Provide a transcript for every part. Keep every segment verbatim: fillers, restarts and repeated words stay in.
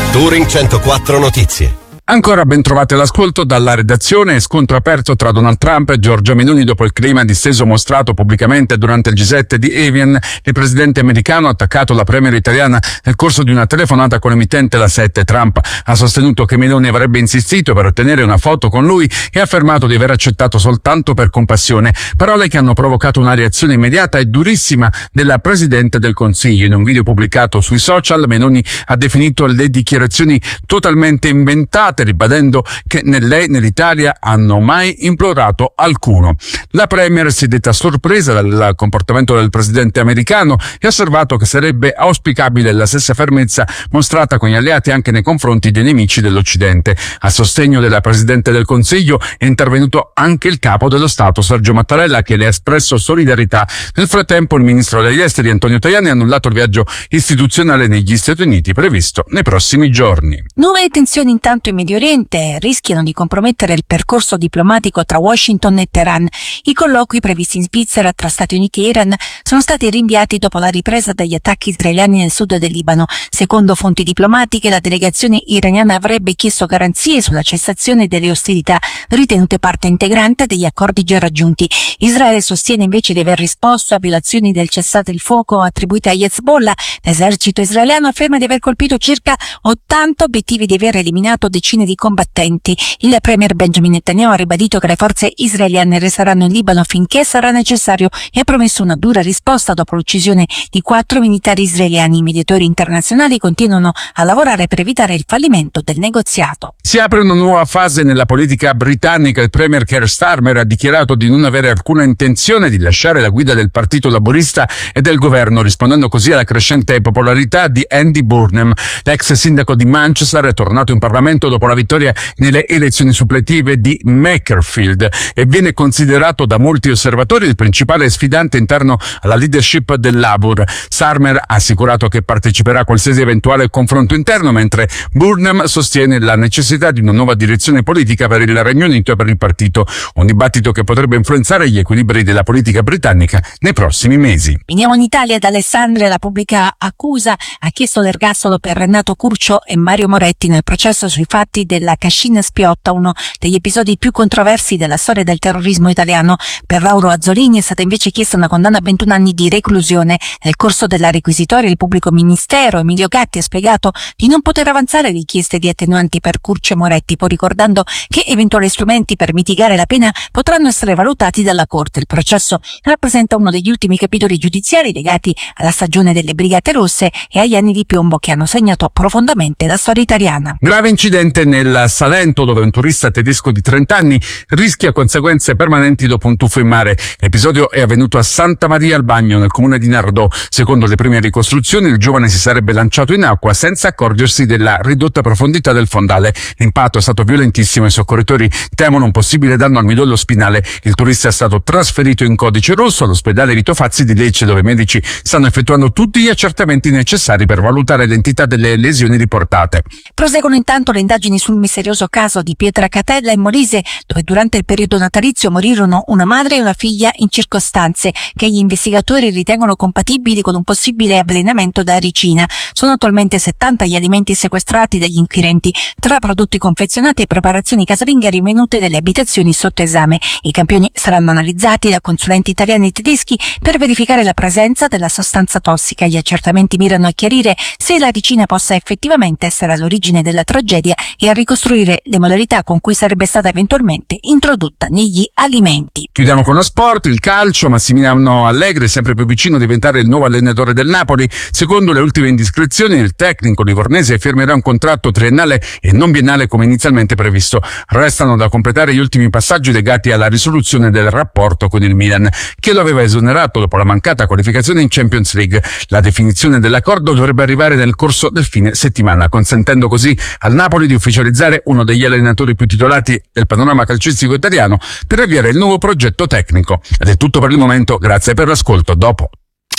Touring centoquattro Notizie. Ancora ben trovate l'ascolto dalla redazione. Scontro aperto tra Donald Trump e Giorgia Meloni dopo il clima disteso mostrato pubblicamente durante il G sette di Evian. Il presidente americano ha attaccato la premier italiana nel corso di una telefonata con l'emittente La sette. Trump ha sostenuto che Meloni avrebbe insistito per ottenere una foto con lui e ha affermato di aver accettato soltanto per compassione, parole che hanno provocato una reazione immediata e durissima della presidente del Consiglio. In un video pubblicato sui social, Meloni ha definito le dichiarazioni totalmente inventate, ribadendo che né lei né l'Italia hanno mai implorato alcuno. La premier si è detta sorpresa dal comportamento del presidente americano e ha osservato che sarebbe auspicabile la stessa fermezza mostrata con gli alleati anche nei confronti dei nemici dell'Occidente. A sostegno della presidente del Consiglio è intervenuto anche il capo dello Stato Sergio Mattarella, che le ha espresso solidarietà. Nel frattempo il ministro degli esteri Antonio Tajani ha annullato il viaggio istituzionale negli Stati Uniti previsto nei prossimi giorni. Nuove tensioni intanto in Medio Oriente rischiano di compromettere il percorso diplomatico tra Washington e Teheran. I colloqui previsti in Svizzera tra Stati Uniti e Iran sono stati rinviati dopo la ripresa degli attacchi israeliani nel sud del Libano. Secondo fonti diplomatiche, la delegazione iraniana avrebbe chiesto garanzie sulla cessazione delle ostilità, ritenute parte integrante degli accordi già raggiunti. Israele sostiene invece di aver risposto a violazioni del cessate il fuoco attribuite a Hezbollah. L'esercito israeliano afferma di aver colpito circa ottanta obiettivi e di aver eliminato decine di combattenti. Il premier Benjamin Netanyahu ha ribadito che le forze israeliane resteranno in Libano finché sarà necessario e ha promesso una dura risposta dopo l'uccisione di quattro militari israeliani. I mediatori internazionali continuano a lavorare per evitare il fallimento del negoziato. Si apre una nuova fase nella politica britannica. Il premier Keir Starmer ha dichiarato di non avere alcuna intenzione di lasciare la guida del Partito Laburista e del governo, rispondendo così alla crescente popolarità di Andy Burnham. L'ex sindaco di Manchester è tornato in Parlamento dopo la vittoria nelle elezioni suppletive di Makerfield e viene considerato da molti osservatori il principale sfidante interno alla leadership del Labour. Starmer ha assicurato che parteciperà a qualsiasi eventuale confronto interno, mentre Burnham sostiene la necessità di una nuova direzione politica per il Regno Unito e per il partito, un dibattito che potrebbe influenzare gli equilibri della politica britannica nei prossimi mesi. Veniamo in Italia ad Alessandria. La pubblica accusa ha chiesto l'ergastolo per Renato Curcio e Mario Moretti nel processo sui fatti della Cascina Spiotta, uno degli episodi più controversi della storia del terrorismo italiano. Per Lauro Azzolini è stata invece chiesta una condanna a ventuno anni di reclusione. Nel corso della requisitoria il pubblico ministero Emilio Gatti ha spiegato di non poter avanzare richieste di attenuanti per Curcio e Moretti, poi ricordando che eventuali strumenti per mitigare la pena potranno essere valutati dalla Corte. Il processo rappresenta uno degli ultimi capitoli giudiziari legati alla stagione delle Brigate Rosse e agli anni di piombo che hanno segnato profondamente la storia italiana. Grave incidente nel Salento, dove un turista tedesco di trenta anni rischia conseguenze permanenti dopo un tuffo in mare. L'episodio è avvenuto a Santa Maria al Bagno, nel comune di Nardò. Secondo le prime ricostruzioni, il giovane si sarebbe lanciato in acqua senza accorgersi della ridotta profondità del fondale. L'impatto è stato violentissimo e i soccorritori temono un possibile danno al midollo spinale. Il turista è stato trasferito in codice rosso all'ospedale Vito Fazzi di Lecce, dove i medici stanno effettuando tutti gli accertamenti necessari per valutare l'entità delle lesioni riportate. Proseguono intanto le indagini sul misterioso caso di Pietracatella in Molise, dove durante il periodo natalizio morirono una madre e una figlia in circostanze che gli investigatori ritengono compatibili con un possibile avvelenamento da ricina. Sono attualmente settanta gli alimenti sequestrati dagli inquirenti, tra prodotti confezionati e preparazioni casalinghe rinvenute nelle abitazioni sotto esame. I campioni saranno analizzati da consulenti italiani e tedeschi per verificare la presenza della sostanza tossica. Gli accertamenti mirano a chiarire se la ricina possa effettivamente essere all'origine della tragedia e a ricostruire le modalità con cui sarebbe stata eventualmente introdotta negli alimenti. Chiudiamo con lo sport, il calcio. Massimiliano Allegri è sempre più vicino a diventare il nuovo allenatore del Napoli. Secondo le ultime indiscrezioni, il tecnico livornese firmerà un contratto triennale e non biennale come inizialmente previsto. Restano da completare gli ultimi passaggi legati alla risoluzione del rapporto con il Milan, che lo aveva esonerato dopo la mancata qualificazione in Champions League. La definizione dell'accordo dovrebbe arrivare nel corso del fine settimana, consentendo così al Napoli di ufficializzare uno degli allenatori più titolati del panorama calcistico italiano per avviare il nuovo progetto tecnico. Ed è tutto per il momento, grazie per l'ascolto. Dopo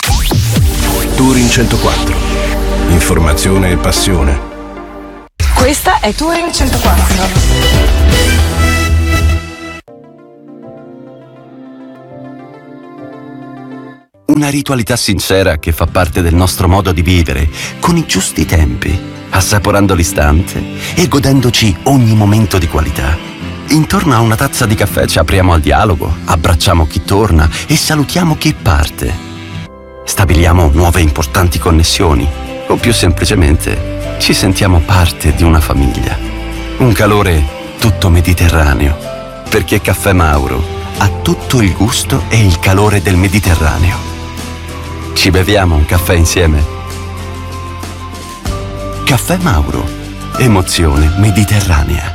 Touring centoquattro. Informazione e passione. Questa è Touring centoquattro. Una ritualità sincera che fa parte del nostro modo di vivere, con i giusti tempi, assaporando l'istante e godendoci ogni momento di qualità. Intorno a una tazza di caffè ci apriamo al dialogo, abbracciamo chi torna e salutiamo chi parte. Stabiliamo nuove importanti connessioni o più semplicemente ci sentiamo parte di una famiglia. Un calore tutto mediterraneo, perché Caffè Mauro ha tutto il gusto e il calore del Mediterraneo. Ci beviamo un caffè insieme? Caffè Mauro, emozione mediterranea.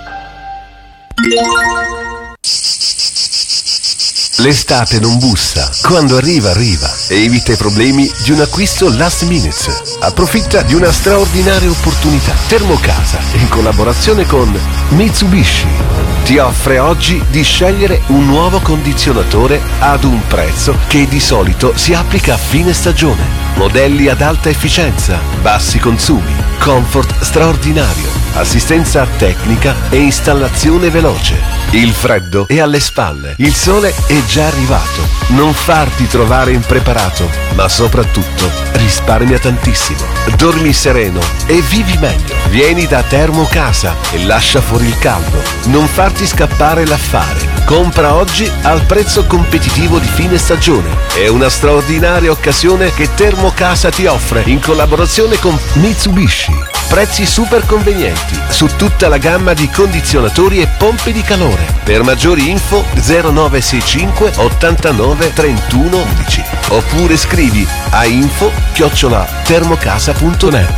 L'estate non bussa, quando arriva arriva e evita i problemi di un acquisto last minute. Approfitta di una straordinaria opportunità. Termocasa, in collaborazione con Mitsubishi, ti offre oggi di scegliere un nuovo condizionatore ad un prezzo che di solito si applica a fine stagione. Modelli ad alta efficienza, bassi consumi, comfort straordinario, assistenza tecnica e installazione veloce. Il freddo è alle spalle, il sole è già arrivato. Non farti trovare impreparato, ma soprattutto risparmia tantissimo. Dormi sereno e vivi meglio. Vieni da Termocasa e lascia fuori il caldo. Non farti scappare l'affare. Compra oggi al prezzo competitivo di fine stagione. È una straordinaria occasione che Termocasa ti offre in collaborazione con Mitsubishi. Prezzi super convenienti su tutta la gamma di condizionatori e pompe di calore. Per maggiori info zero nove sei cinque ottantanove trentuno undici oppure scrivi a info chiocciola termocasa punto net.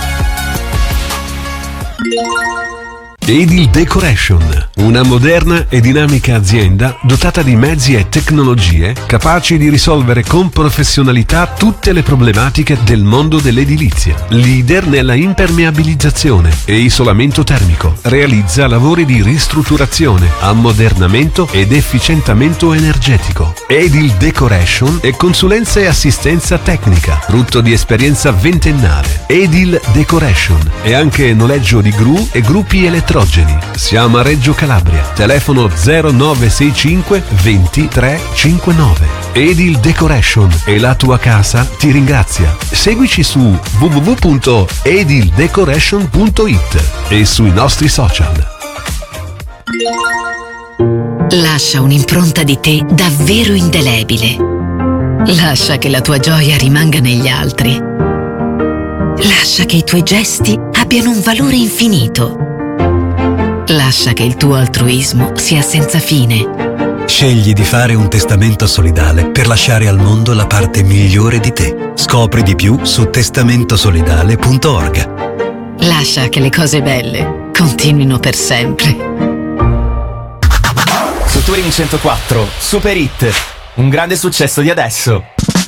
Edil Decoration, una moderna e dinamica azienda dotata di mezzi e tecnologie capaci di risolvere con professionalità tutte le problematiche del mondo dell'edilizia. Leader nella impermeabilizzazione e isolamento termico. Realizza lavori di ristrutturazione, ammodernamento ed efficientamento energetico. Edil Decoration e consulenza e assistenza tecnica, frutto di esperienza ventennale. Edil Decoration e anche noleggio di gru e gruppi elettronici. Siamo a Reggio Calabria. Telefono zero nove sei cinque ventitré cinquantanove. Edil Decoration e la tua casa ti ringrazia. Seguici su w w w punto edil decoration punto i t e sui nostri social. Lascia un'impronta di te davvero indelebile. Lascia che la tua gioia rimanga negli altri. Lascia che i tuoi gesti abbiano un valore infinito. Lascia che il tuo altruismo sia senza fine. Scegli di fare un testamento solidale per lasciare al mondo la parte migliore di te. Scopri di più su testamento solidale punto org. Lascia che le cose belle continuino per sempre. Su Touring centoquattro, Super Hit, un grande successo di adesso.